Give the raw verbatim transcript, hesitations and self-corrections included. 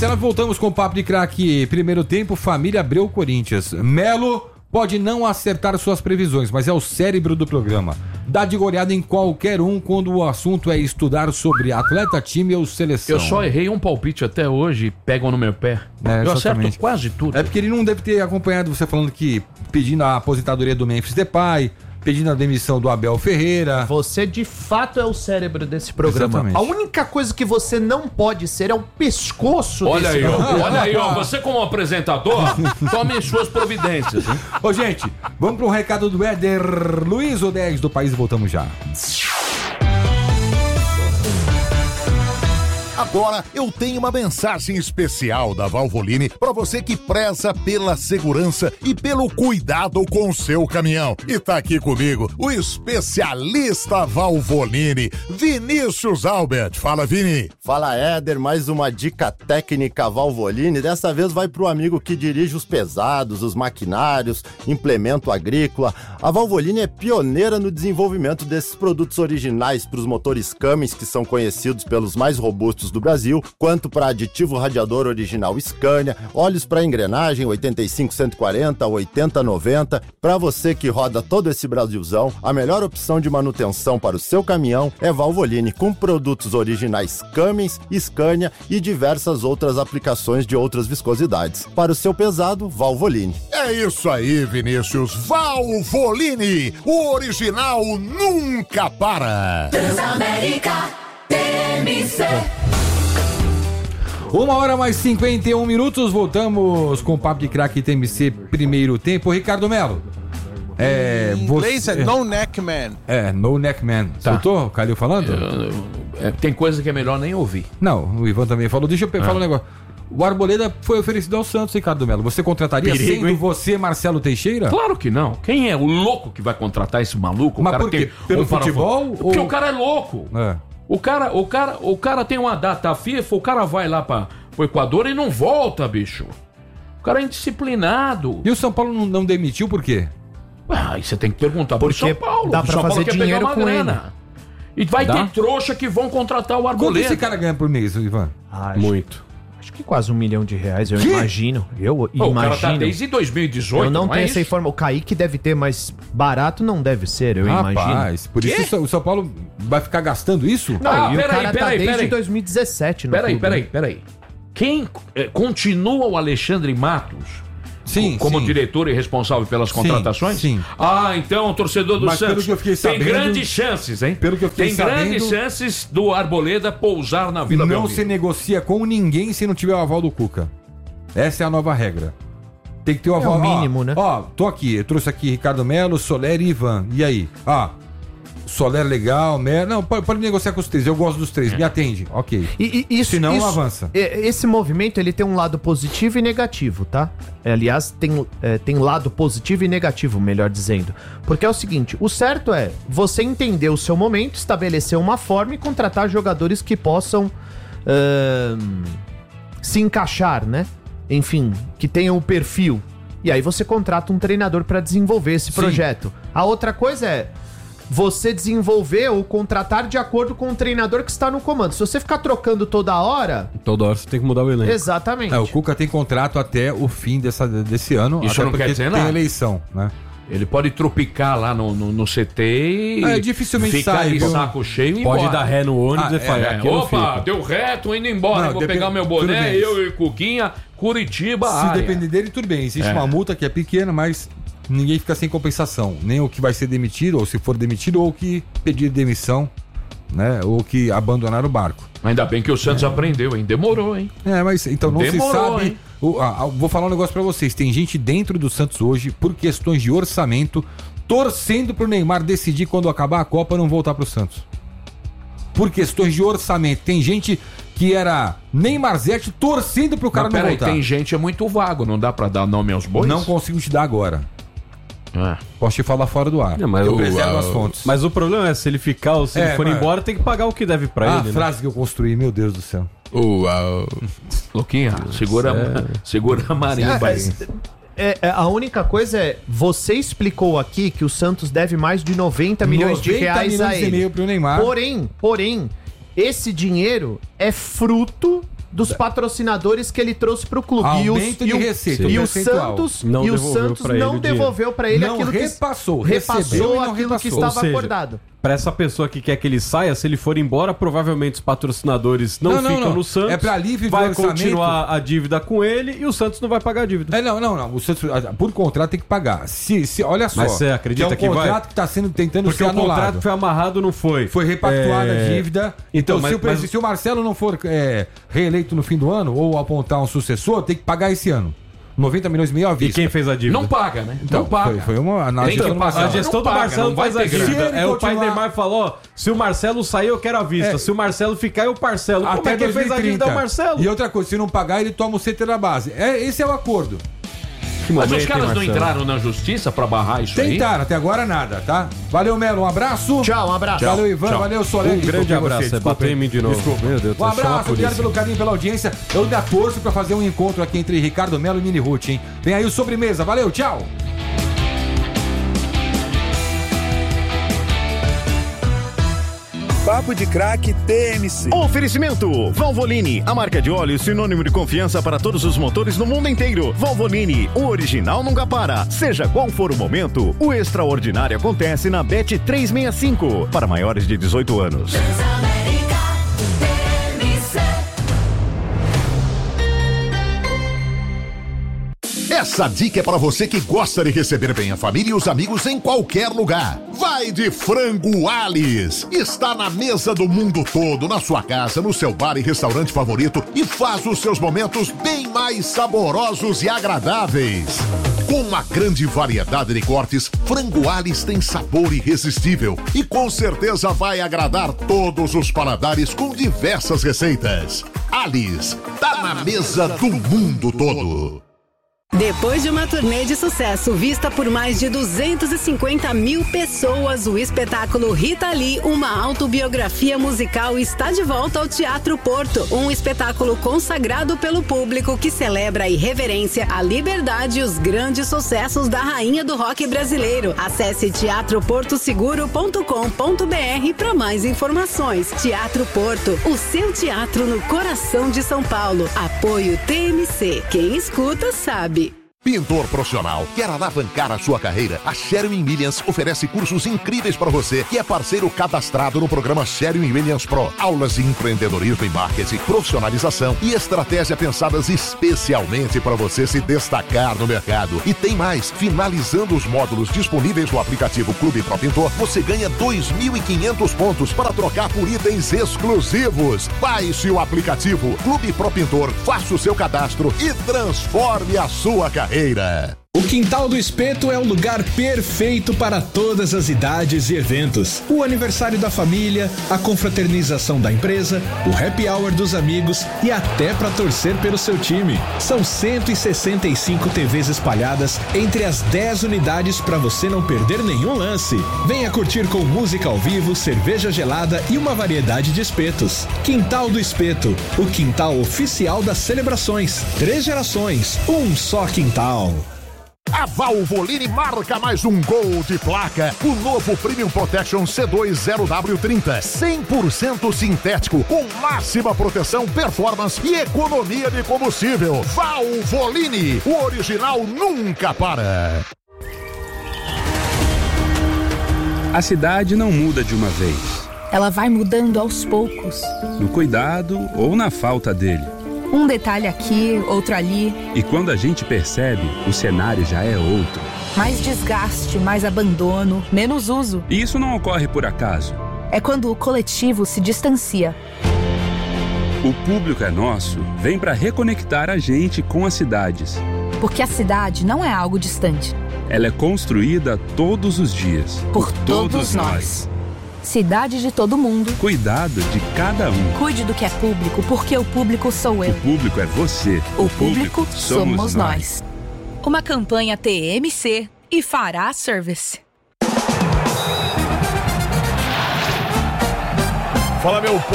Nós voltamos com o Papo de Craque. Primeiro tempo, família Abreu Corinthians. Melo pode não acertar suas previsões, mas é o cérebro do programa. Dá de goleada em qualquer um quando o assunto é estudar sobre atleta, time ou seleção. Eu só errei um palpite até hoje e pegam no meu pé. É, eu exatamente. acerto quase tudo. É porque ele não deve ter acompanhado você falando que pedindo a aposentadoria do Memphis Depay, pedindo a demissão do Abel Ferreira. Você de fato é o cérebro desse programa. Exatamente. A única coisa que você não pode ser é o pescoço Olha desse aí, ó, programa. olha aí, ó. Você como apresentador, tome suas providências, hein? Ô, gente, vamos para um recado do Éder Luiz, o dez do país, e voltamos já. Agora eu tenho uma mensagem especial da Valvoline para você que preza pela segurança e pelo cuidado com o seu caminhão. E tá aqui comigo o especialista Valvoline, Vinícius Albert. Fala, Vini. Fala, Éder. Mais uma dica técnica Valvoline. Dessa vez vai pro amigo que dirige os pesados, os maquinários, implemento agrícola. A Valvoline é pioneira no desenvolvimento desses produtos originais para os motores Cummins, que são conhecidos pelos mais robustos do Brasil, quanto para aditivo radiador original Scania, óleos para engrenagem oitenta e cinco cento e quarenta, oitenta noventa. Para você que roda todo esse Brasilzão, a melhor opção de manutenção para o seu caminhão é Valvoline, com produtos originais Cummins, Scania e diversas outras aplicações de outras viscosidades. Para o seu pesado, Valvoline. É isso aí, Vinícius. Valvoline, o original nunca para. Transamérica T M C. Uma hora mais cinquenta e um minutos, voltamos com o Papo de Craque T M C primeiro tempo. Ricardo Melo. É, em inglês você... é No Neck Man. É, No Neck Man. Tá. Escutou o Calil falando? Eu, eu, é, tem coisa que é melhor nem ouvir. Não, o Ivan também falou. Deixa eu Ah. falar um negócio. O Arboleda foi oferecido ao Santos, Ricardo Melo. Você contrataria Perigo, sendo hein? você Marcelo Teixeira? Claro que não. Quem é o louco que vai contratar esse maluco? Mas o cara por quê? tem Pelo um farofão. futebol? Porque ou... o cara é louco. É. O cara, o cara, o cara tem uma data FIFA, o cara vai lá para o Equador e não volta, bicho. O cara é indisciplinado. E o São Paulo não, não demitiu por quê? Ah, aí você tem que perguntar pro Porque São Paulo. dá O pra São Paulo fazer quer dinheiro pegar uma com grana. E vai Dá? ter trouxa que vão contratar o Quanto Arboleda. esse cara ganha por mês, Ivan? Ah, Muito. Acho que quase um milhão de reais, eu Que? imagino. Eu Pô, imagino. o cara tá desde dois mil e dezoito, Eu não, não é tenho isso? essa informação. O Kaique deve ter, mas barato não deve ser, eu imagino. Rapaz, por isso o São- o São Paulo vai ficar gastando isso? Não, Ah, e o peraí, cara tá peraí, desde peraí. dois mil e dezessete no Peraí, clube. peraí, peraí. Quem eh, continua o Alexandre Matos Sim, como sim. diretor e responsável pelas Sim, contratações? sim. Ah, então o torcedor do Mas pelo Santos que eu fiquei tem sabendo- grandes chances, hein? Pelo que eu fiquei tem grandes sabendo- chances do Arboleda pousar na Vila Não Belmiro. se negocia com ninguém se não tiver o aval do Cuca. Essa é a nova regra. Tem que ter o aval. o mínimo, ó, né? Ó, tô aqui. Eu trouxe aqui Ricardo Melo, Soler e Ivan. E aí? Ah, Soler legal, Melo. Não, pode, pode negociar com os três. Eu gosto dos três. Me atende. Ok. E, e isso, Se não, isso- avança. e- Esse movimento ele tem um lado positivo e negativo, tá? É, aliás, tem, é, tem lado positivo e negativo, melhor dizendo. Porque é o seguinte: o certo é você entender o seu momento, estabelecer uma forma e contratar jogadores que possam ahn, se encaixar, né? Enfim, que tenham o perfil. E aí você contrata um treinador para desenvolver esse Sim. projeto. A outra coisa é você desenvolver ou contratar de acordo com o treinador que está no comando. Se você ficar trocando toda hora... Toda hora você tem que mudar o elenco. Exatamente. É, o Cuca tem contrato até o fim dessa, desse ano. Isso até não porque quer dizer tem nada. eleição, né? Ele pode tropicar lá no, no, no C T e É, dificilmente ficar sai, de viu? saco cheio e ir Pode embora. dar ré no ônibus Ah, e falar, É, aqui eu não opa, fico. deu reto, indo embora. Não, Vou depende- pegar meu tudo boné, bem. eu e Cuquinha, Curitiba, Se área. depender dele, tudo bem. Existe É. uma multa que é pequena, mas ninguém fica sem compensação. Nem o que vai ser demitido, ou se for demitido, ou o que pedir demissão, né? Ou que abandonar o barco. Ainda bem que o Santos aprendeu, hein? Demorou, hein? É, mas então não Demorou, se sabe. hein? O- a- a- vou falar um negócio pra vocês. Tem gente dentro do Santos hoje, por questões de orçamento, torcendo pro Neymar decidir quando acabar a Copa não voltar pro Santos. Por questões de orçamento. Tem gente que era Neymarzete torcendo pro cara Mas não peraí, voltar. tem gente é muito vago, não dá pra dar nome aos bois? Não consigo te dar agora. É. Posso te falar fora do ar. Não, mas eu o- preservo a- as fontes. Mas o problema é se ele ficar ou se É, ele for mas- embora, tem que pagar o que deve pra a ele. né? frase que eu construí, meu Deus do céu. Luquinha, segura, segura a marimba aí. É, é, a única coisa é, você explicou aqui que o Santos deve mais de noventa milhões de noventa reais a milhões e ele. meio pro Neymar. Porém, porém, esse dinheiro é fruto dos patrocinadores que ele trouxe pro clube. Aumento e o, de e o, receita, e o percentual. Santos Não e o devolveu Santos pra ele não o dinheiro. devolveu pra ele Não aquilo repassou, que recebeu repassou e não aquilo que repassou. estava Ou seja, acordado. Pra essa pessoa que quer que ele saia, se ele for embora, provavelmente os patrocinadores não, Não, não, ficam não. no Santos. É pra alívio do vai orçamento. continuar a dívida com ele e o Santos não vai pagar a dívida. É, não, não, não. O Santos, por contrato, tem que pagar. Se, se, olha só. Mas você acredita que é que um vai? contrato que está sendo tentando Porque ser o anulado. contrato foi amarrado, não foi. Foi repactuada É, a dívida. Então, Então, mas- se, o, presi- mas- se o Marcelo não for é, reeleito no fim do ano ou apontar um sucessor, tem que pagar esse ano. noventa milhões e meio à E vista. quem fez a dívida? Não paga, né? Então, não paga. Foi, foi uma análise Tem que do pagar. Marcelo. A gestão Não do paga, Marcelo não vai faz a ter grana. dívida. Se ele É, o pai continuar- Neymar falou, ó, se o Marcelo sair, eu quero a vista. É. Se o Marcelo ficar, eu parcelo. Como Até é que quem fez a dívida é o Marcelo? E outra coisa, se não pagar, ele toma o C T da base. É, esse é o acordo. Que Mas momento, os caras hein, não Marcelo? entraram na justiça pra barrar isso aí? Tentaram, até agora nada, tá? Valeu, Melo, um abraço. Tchau, um abraço. Valeu, Ivan, Tchau. valeu, Soledade. Um grande Desculpa abraço, você, é bater em mim de novo. Desculpa. Meu Deus, Um vai chamar a abraço, polícia. obrigado pelo carinho, pela audiência. Eu ainda torço pra fazer um encontro aqui entre Ricardo Melo e Mini Ruth, hein? Vem aí o Sobremesa, valeu, tchau. Papo de Craque T M C. Oferecimento Valvoline, a marca de óleo sinônimo de confiança para todos os motores no mundo inteiro. Valvoline, o original nunca para. Seja qual for o momento, o extraordinário acontece na Bet trezentos e sessenta e cinco, para maiores de dezoito anos. Transamérica T M C. Essa dica é para você que gosta de receber bem a família e os amigos em qualquer lugar. Vai de Frango Alice. Está na mesa do mundo todo, na sua casa, no seu bar e restaurante favorito e faz os seus momentos bem mais saborosos e agradáveis. Com uma grande variedade de cortes, Frango Alice tem sabor irresistível e com certeza vai agradar todos os paladares com diversas receitas. Alice, tá na mesa do mundo todo. Depois de uma turnê de sucesso vista por mais de duzentas e cinquenta mil pessoas, o espetáculo Rita Lee, uma autobiografia musical, está de volta ao Teatro Porto. Um espetáculo consagrado pelo público que celebra a irreverência, a liberdade e os grandes sucessos da rainha do rock brasileiro. Acesse teatro porto seguro ponto com ponto b r para mais informações. Teatro Porto, o seu teatro no coração de São Paulo. Apoio T M C. Quem escuta sabe. Pintor profissional, quer alavancar a sua carreira? A Sherwin Williams oferece cursos incríveis para você, que é parceiro cadastrado no programa Sherwin Williams Pro. Aulas de empreendedorismo e marketing, profissionalização e estratégia pensadas especialmente para você se destacar no mercado. E tem mais, finalizando os módulos disponíveis no aplicativo Clube Pro Pintor, você ganha dois mil e quinhentos pontos para trocar por itens exclusivos. Baixe o aplicativo Clube Pro Pintor, faça o seu cadastro e transforme a sua carreira. O Quintal do Espeto é o lugar perfeito para todas as idades e eventos. O aniversário da família, a confraternização da empresa, o happy hour dos amigos e até para torcer pelo seu time. São cento e sessenta e cinco T Vs espalhadas entre as dez unidades para você não perder nenhum lance. Venha curtir com música ao vivo, cerveja gelada e uma variedade de espetos. Quintal do Espeto, o quintal oficial das celebrações. Três gerações, um só quintal. A Valvoline marca mais um gol de placa. O novo Premium Protection C dois zero W trinta, cem por cento sintético, com máxima proteção, performance e economia de combustível. Valvoline, o original nunca para. A cidade não muda de uma vez. Ela vai mudando aos poucos. No cuidado ou na falta dele. Um detalhe aqui, outro ali. E quando a gente percebe, o cenário já é outro. Mais desgaste, mais abandono, menos uso. E isso não ocorre por acaso. É quando o coletivo se distancia. O público é nosso, vem para reconectar a gente com as cidades. Porque a cidade não é algo distante. Ela é construída todos os dias. Por, por todos, todos nós. nós. Cidade de todo mundo. Cuidado de cada um. Cuide do que é público, porque o público sou eu. O público é você. O, o público, público somos, somos nós. Uma campanha T M C e Fará Service. Fala, meu